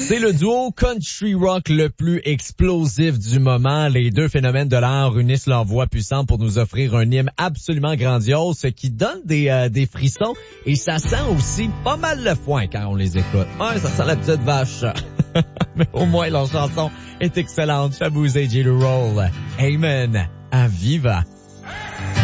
C'est le duo country rock le plus explosif du moment. Les deux phénomènes de l'art unissent leur voix puissante pour nous offrir un hymne absolument grandiose, ce qui donne des frissons et ça sent aussi pas mal le foin quand on les écoute. Ouais, ça sent la petite vache. Mais au moins leur chanson est excellente. Shaboozey J. Roll. Amen. À viva.